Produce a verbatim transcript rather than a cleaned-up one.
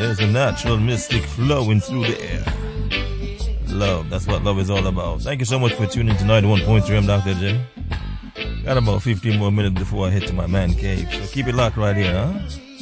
There's a natural mystic flowing through the air. Love, that's what love is all about. Thank you so much for tuning to ninety-one point three. I'm Doctor J. Got about fifteen more minutes before I head to my man cave. So keep it locked right here, huh?